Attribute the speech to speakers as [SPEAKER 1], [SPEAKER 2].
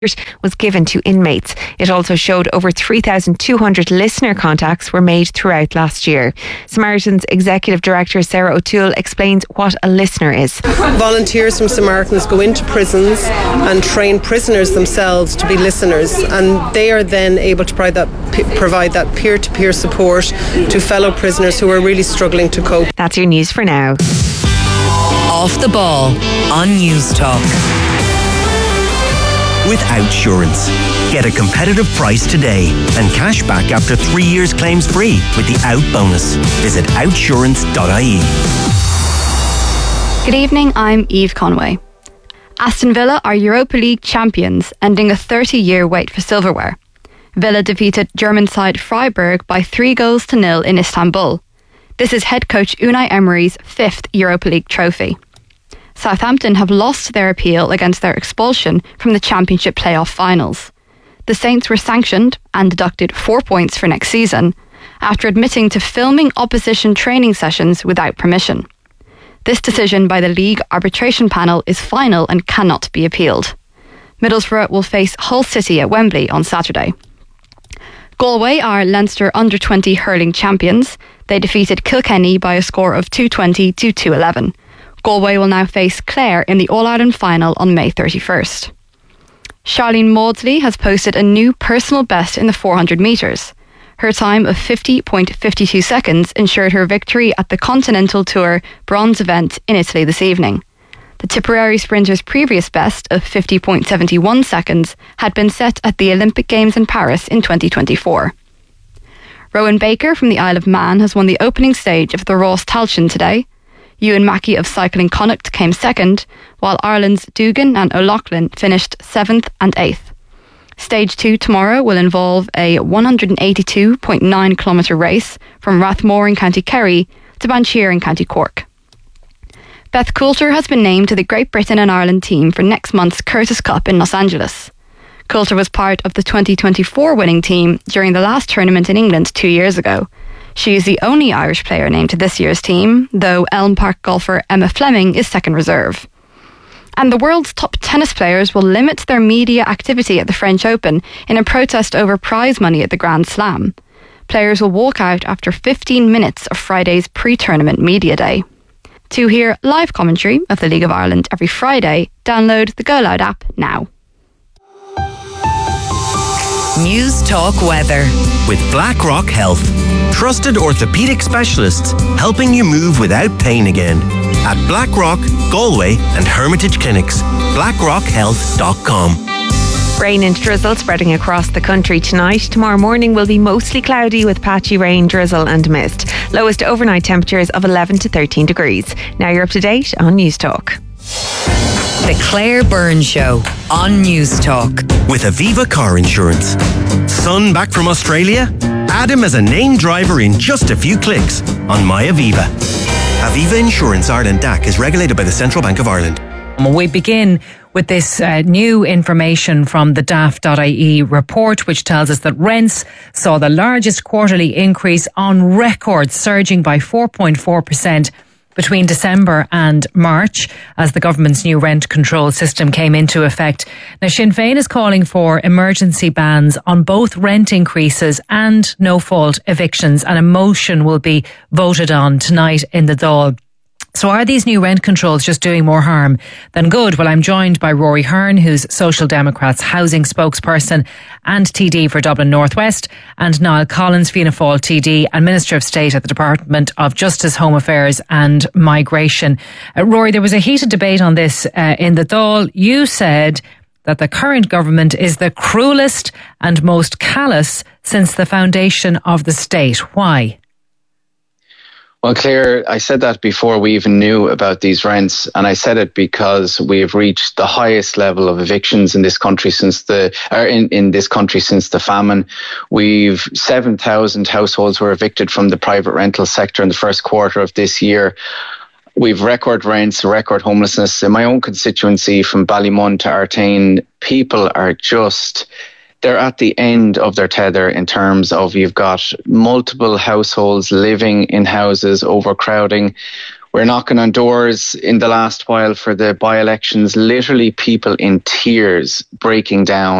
[SPEAKER 1] was given to inmates. It also showed over 3,200 listener contacts were made throughout last year. Samaritans Executive Director Sarah O'Toole explains what a listener is.
[SPEAKER 2] Volunteers from Samaritans go into prisons and train prisoners themselves to be listeners, and they are then able to provide that peer-to-peer support to fellow prisoners who are really struggling to cope.
[SPEAKER 1] That's your news for now.
[SPEAKER 3] Off the Ball on News Talk.
[SPEAKER 4] With Outsurance. Get a competitive price today and cash back after 3 years claims free with the Out bonus. Visit outsurance.ie.
[SPEAKER 5] Good evening, I'm Eve Conway. Aston Villa are Europa League champions, ending a 30-year wait for silverware. Villa defeated German side Freiburg by 3-0 in Istanbul. This is head coach Unai Emery's 5th Europa League trophy. Southampton have lost their appeal against their expulsion from the Championship playoff finals. The Saints were sanctioned and deducted 4 points for next season after admitting to filming opposition training sessions without permission. This decision by the league arbitration panel is final and cannot be appealed. Middlesbrough will face Hull City at Wembley on Saturday. Galway are Leinster under-20 hurling champions. They defeated Kilkenny by a score of 220 to 211. Galway will now face Clare in the All-Ireland final on May 31st. Charlene Maudsley has posted a new personal best in the 400 metres. Her time of 50.52 seconds ensured her victory at the Continental Tour bronze event in Italy this evening. The Tipperary sprinter's previous best of 50.71 seconds had been set at the Olympic Games in Paris in 2024. Rowan Baker from the Isle of Man has won the opening stage of the Ross Tailteann today. Ewan Mackey of Cycling Connacht came second, while Ireland's Dugan and O'Loughlin finished 7th and 8th. Stage 2 tomorrow will involve a 182.9 kilometre race from Rathmore in County Kerry to Banchir in County Cork. Beth Coulter has been named to the Great Britain and Ireland team for next month's Curtis Cup in Los Angeles. Coulter was part of the 2024 winning team during the last tournament in England 2 years ago. She is the only Irish player named to this year's team, though Elm Park golfer Emma Fleming is second reserve. And the world's top tennis players will limit their media activity at the French Open in a protest over prize money at the Grand Slam. Players will walk out after 15 minutes of Friday's pre-tournament media day. To hear live commentary of the League of Ireland every Friday, download the Go Loud app now.
[SPEAKER 3] News Talk Weather.
[SPEAKER 4] With BlackRock Health. Trusted orthopaedic specialists helping you move without pain again. At BlackRock, Galway and Hermitage Clinics. BlackRockHealth.com.
[SPEAKER 1] Rain and drizzle spreading across the country tonight. Tomorrow morning will be mostly cloudy with patchy rain, drizzle and mist. Lowest overnight temperatures of 11 to 13 degrees. Now you're up to date on News Talk.
[SPEAKER 3] The Claire Byrne Show on News Talk.
[SPEAKER 4] With Aviva Car Insurance. Son back from Australia? Add him as a named driver in just a few clicks on My Aviva. Aviva Insurance Ireland DAC is regulated by the Central Bank of Ireland.
[SPEAKER 6] We begin with this new information from the daft.ie report, which tells us that rents saw the largest quarterly increase on record, surging by 4.4% between December and March as the government's new rent control system came into effect. Now, Sinn Féin is calling for emergency bans on both rent increases and no-fault evictions, and a motion will be voted on tonight in the Dáil. So are these new rent controls just doing more harm than good? Well, I'm joined by Rory Hearn, who's Social Democrats housing spokesperson and TD for Dublin North West, and Niall Collins, Fianna Fáil TD and Minister of State at the Department of Justice, Home Affairs and Migration. Rory, there was a heated debate on this in the Dáil. You said that the current government is the cruelest and most callous since the foundation of the state. Why?
[SPEAKER 7] Well, Claire, I said that before we even knew about these rents, and I said it because we have reached the highest level of evictions in this country since in this country since the famine. We've 7,000 households were evicted from the private rental sector in the first quarter of this year. We've record rents, record homelessness. In my own constituency, from Ballymun to Artane, people are they're at the end of their tether in terms of you've got multiple households living in houses, overcrowding. We're knocking on doors in the last while for the by-elections, literally people in tears breaking down